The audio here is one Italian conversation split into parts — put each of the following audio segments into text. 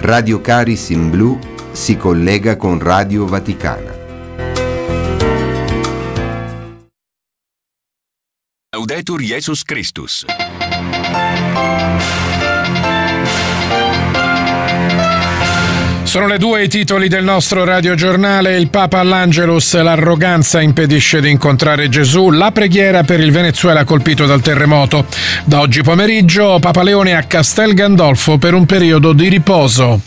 Radio Caris in Blu si collega con Radio Vaticana. Laudetur Jesus Christus. Sono le 2 i titoli del nostro radiogiornale. Il Papa all'Angelus, l'arroganza impedisce di incontrare Gesù, la preghiera per il Venezuela colpito dal terremoto. Da oggi pomeriggio Papa Leone a Castel Gandolfo per un periodo di riposo.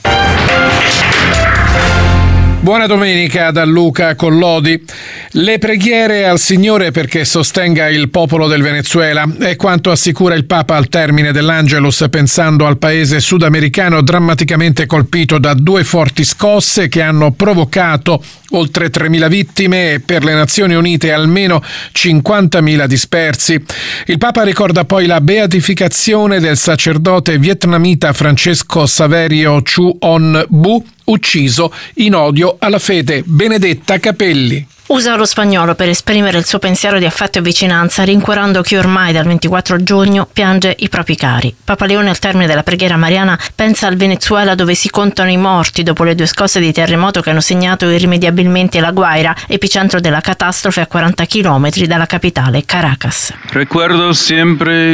Buona domenica da Luca Collodi. Le preghiere al Signore perché sostenga il popolo del Venezuela è quanto assicura il Papa al termine dell'Angelus, pensando al paese sudamericano drammaticamente colpito da 2 forti scosse che hanno provocato oltre 3.000 vittime e per le Nazioni Unite almeno 50.000 dispersi. Il Papa ricorda poi la beatificazione del sacerdote vietnamita Francesco Saverio Chu On Bu, ucciso in odio alla fede. Benedetta Capelli. Usa lo spagnolo per esprimere il suo pensiero di affetto e vicinanza, rincuorando chi ormai dal 24 giugno piange i propri cari. Papa Leone al termine della preghiera mariana pensa al Venezuela, dove si contano i morti dopo le 2 scosse di terremoto che hanno segnato irrimediabilmente La Guaira, epicentro della catastrofe a 40 chilometri dalla capitale Caracas. Ricordo sempre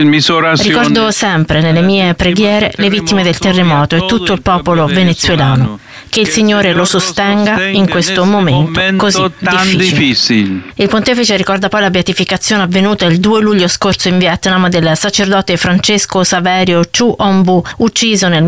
nelle mie preghiere le vittime del terremoto e tutto il popolo venezuelano. Che il Signore lo sostenga in questo momento così difficile. Il pontefice ricorda poi la beatificazione avvenuta il 2 luglio scorso in Vietnam del sacerdote Francesco Saverio Chu On Bu, ucciso nel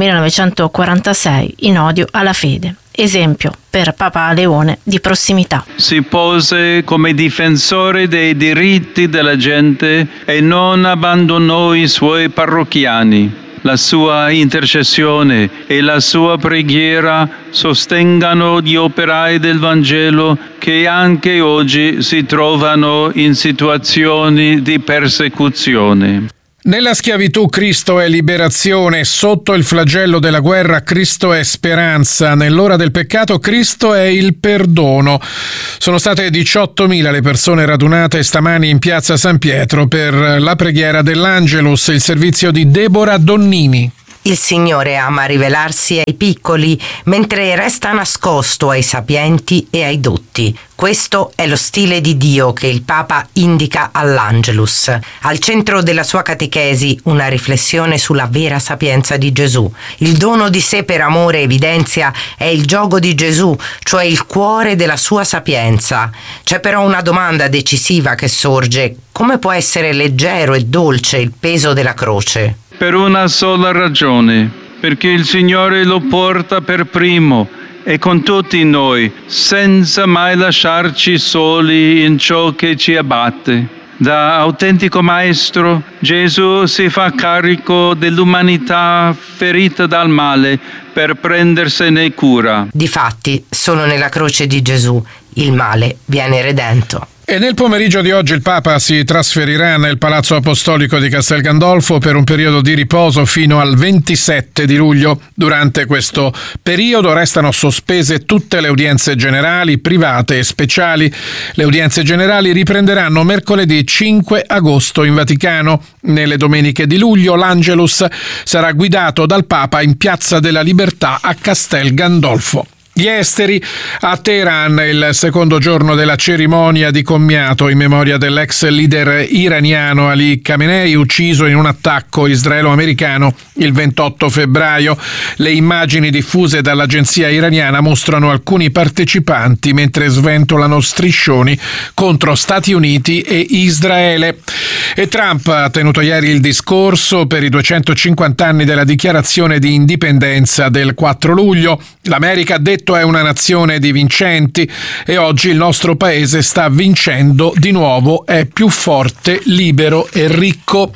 1946 in odio alla fede. Esempio per Papa Leone di prossimità. Si pose come difensore dei diritti della gente e non abbandonò i suoi parrocchiani. La sua intercessione e la sua preghiera sostengano gli operai del Vangelo che anche oggi si trovano in situazioni di persecuzione. Nella schiavitù Cristo è liberazione, sotto il flagello della guerra Cristo è speranza, nell'ora del peccato Cristo è il perdono. Sono state 18.000 le persone radunate stamani in piazza San Pietro per la preghiera dell'Angelus, il servizio di Deborah Donnini. Il Signore ama rivelarsi ai piccoli, mentre resta nascosto ai sapienti e ai dotti. Questo è lo stile di Dio che il Papa indica all'Angelus. Al centro della sua catechesi una riflessione sulla vera sapienza di Gesù. Il dono di sé per amore evidenzia è il giogo di Gesù, cioè il cuore della sua sapienza. C'è però una domanda decisiva che sorge: come può essere leggero e dolce il peso della croce? Per una sola ragione, perché il Signore lo porta per primo e con tutti noi, senza mai lasciarci soli in ciò che ci abbatte. Da autentico maestro, Gesù si fa carico dell'umanità ferita dal male per prendersene cura. Difatti, solo nella croce di Gesù il male viene redento. E nel pomeriggio di oggi il Papa si trasferirà nel Palazzo Apostolico di Castel Gandolfo per un periodo di riposo fino al 27 di luglio. Durante questo periodo restano sospese tutte le udienze generali, private e speciali. Le udienze generali riprenderanno mercoledì 5 agosto in Vaticano. Nelle domeniche di luglio l'Angelus sarà guidato dal Papa in Piazza della Libertà a Castel Gandolfo. Gli esteri. A Teheran il secondo giorno della cerimonia di commiato in memoria dell'ex leader iraniano Ali Khamenei, ucciso in un attacco israelo-americano il 28 febbraio. Le immagini diffuse dall'agenzia iraniana mostrano alcuni partecipanti mentre sventolano striscioni contro Stati Uniti e Israele. E Trump ha tenuto ieri il discorso per i 250 anni della dichiarazione di indipendenza del 4 luglio. L'America, ha detto, è una nazione di vincenti e oggi il nostro paese sta vincendo di nuovo, è più forte, libero e ricco.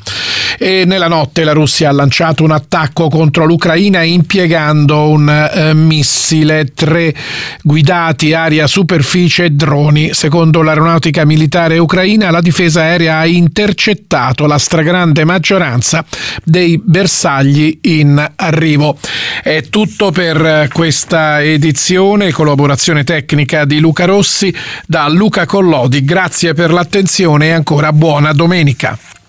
E nella notte la Russia ha lanciato un attacco contro l'Ucraina impiegando un missile, 3 guidati, aria, superficie e droni. Secondo l'aeronautica militare ucraina, la difesa aerea ha intercettato la stragrande maggioranza dei bersagli in arrivo. È tutto per questa edizione, collaborazione tecnica di Luca Rossi. Da Luca Collodi, grazie per l'attenzione e ancora buona domenica.